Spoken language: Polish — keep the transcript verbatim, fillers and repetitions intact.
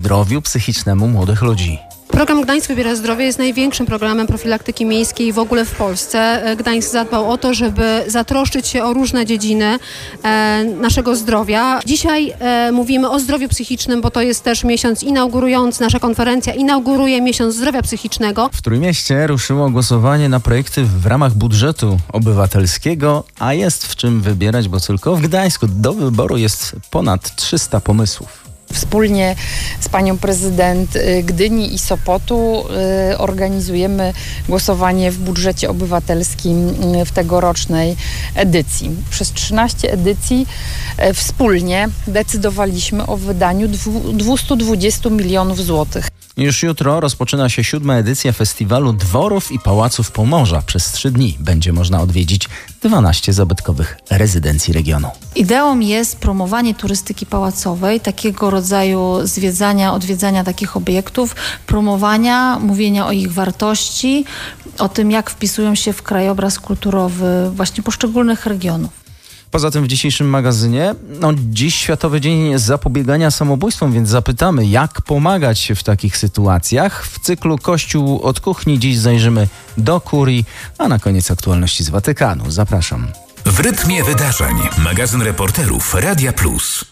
zdrowiu psychicznemu młodych ludzi. Program Gdańsk Wybiera Zdrowie jest największym programem profilaktyki miejskiej w ogóle w Polsce. Gdańsk zadbał o to, żeby zatroszczyć się o różne dziedziny e, naszego zdrowia. Dzisiaj e, mówimy o zdrowiu psychicznym, bo to jest też miesiąc inaugurujący. Nasza konferencja inauguruje miesiąc zdrowia psychicznego. W Trójmieście ruszyło głosowanie na projekty w ramach budżetu obywatelskiego, a jest w czym wybierać, bo tylko w Gdańsku do wyboru jest ponad trzysta pomysłów. Wspólnie z panią prezydent Gdyni i Sopotu organizujemy głosowanie w budżecie obywatelskim w tegorocznej edycji. Przez trzynaście edycji wspólnie decydowaliśmy o wydaniu dwieście dwadzieścia milionów złotych. Już jutro rozpoczyna się siódma edycja festiwalu Dworów i Pałaców Pomorza. Przez trzy dni będzie można odwiedzić dwanaście zabytkowych rezydencji regionu. Ideą jest promowanie turystyki pałacowej, takiego rodzaju zwiedzania, odwiedzania takich obiektów, promowania, mówienia o ich wartości, o tym, jak wpisują się w krajobraz kulturowy właśnie poszczególnych regionów. Poza tym w dzisiejszym magazynie, no dziś Światowy Dzień Zapobiegania Samobójstwom, więc zapytamy, jak pomagać w takich sytuacjach. W cyklu Kościół od kuchni dziś zajrzymy do kurii, a na koniec aktualności z Watykanu. Zapraszam. W rytmie wydarzeń. Magazyn reporterów Radia Plus.